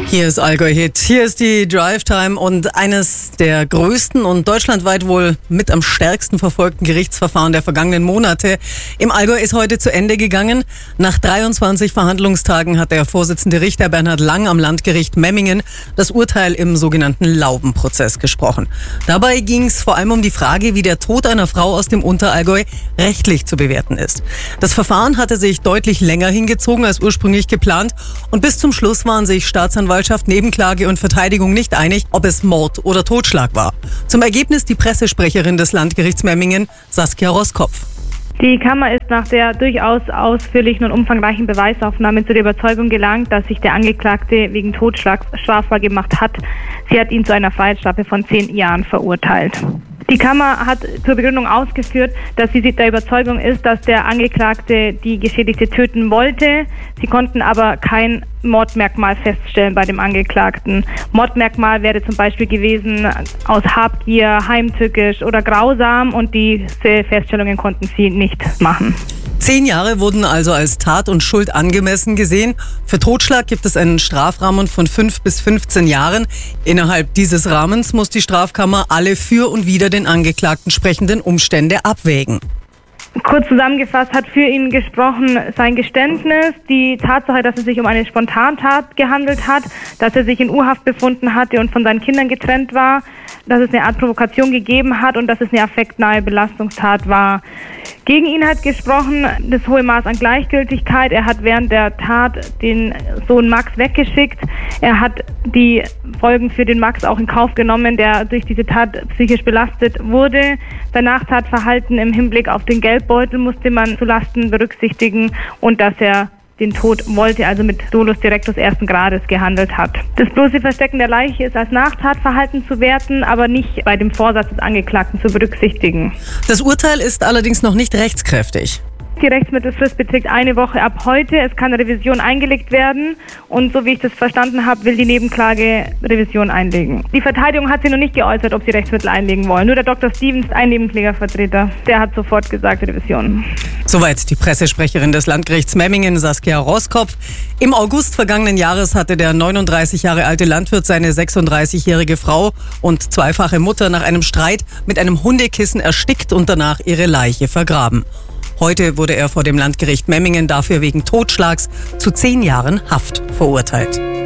Hier ist Allgäu Hit, hier ist die Drive Time und eines der größten und deutschlandweit wohl mit am stärksten verfolgten Gerichtsverfahren der vergangenen Monate im Allgäu ist heute zu Ende gegangen. Nach 23 Verhandlungstagen hat der Vorsitzende Richter Bernhard Lang am Landgericht Memmingen das Urteil im sogenannten Laubenprozess gesprochen. Dabei ging es vor allem um die Frage, wie der Tod einer Frau aus dem Unterallgäu rechtlich zu bewerten ist. Das Verfahren hatte sich deutlich länger hingezogen als ursprünglich geplant und bis zum Schluss waren sich Staatsanwaltschaft, Nebenklage und Verteidigung nicht einig, ob es Mord oder Totschlag war. Zum Ergebnis die Pressesprecherin des Landgerichts Memmingen, Saskia Roskopf. Die Kammer ist nach der durchaus ausführlichen und umfangreichen Beweisaufnahme zu der Überzeugung gelangt, dass sich der Angeklagte wegen Totschlags strafbar gemacht hat. Sie hat ihn zu einer Freiheitsstrafe von 10 Jahren verurteilt. Die Kammer hat zur Begründung ausgeführt, dass sie der Überzeugung ist, dass der Angeklagte die Geschädigte töten wollte. Sie konnten aber kein Mordmerkmal feststellen bei dem Angeklagten. Mordmerkmal wäre zum Beispiel gewesen aus Habgier, heimtückisch oder grausam und diese Feststellungen konnten sie nicht machen. 10 Jahre wurden also als Tat und Schuld angemessen gesehen. Für Totschlag gibt es einen Strafrahmen von 5 bis 15 Jahren. Innerhalb dieses Rahmens muss die Strafkammer alle für und wider den Angeklagten sprechenden Umstände abwägen. Kurz zusammengefasst hat für ihn gesprochen sein Geständnis, die Tatsache, dass es sich um eine Spontantat gehandelt hat, dass er sich in U-Haft befunden hatte und von seinen Kindern getrennt war, dass es eine Art Provokation gegeben hat und dass es eine affektnahe Belastungstat war. Gegen ihn hat gesprochen das hohe Maß an Gleichgültigkeit. Er hat während der Tat den Sohn Max weggeschickt. Er hat die Folgen für den Max auch in Kauf genommen, der durch diese Tat psychisch belastet wurde. Sein Nachtatverhalten im Hinblick auf den Geldbeutel musste man zulasten berücksichtigen und dass er den Tod wollte, also mit Dolus Directus ersten Grades gehandelt hat. Das bloße Verstecken der Leiche ist als Nachtatverhalten zu werten, aber nicht bei dem Vorsatz des Angeklagten zu berücksichtigen. Das Urteil ist allerdings noch nicht rechtskräftig. Die Rechtsmittelfrist beträgt 1 Woche ab heute. Es kann Revision eingelegt werden und so wie ich das verstanden habe, will die Nebenklage Revision einlegen. Die Verteidigung hat sich noch nicht geäußert, ob sie Rechtsmittel einlegen wollen. Nur der Dr. Stevens, ein Nebenklägervertreter, der hat sofort gesagt, Revision. Soweit die Pressesprecherin des Landgerichts Memmingen, Saskia Roskopf. Im August vergangenen Jahres hatte der 39 Jahre alte Landwirt seine 36-jährige Frau und zweifache Mutter nach einem Streit mit einem Hundekissen erstickt und danach ihre Leiche vergraben. Heute wurde er vor dem Landgericht Memmingen dafür wegen Totschlags zu 10 Jahren Haft verurteilt.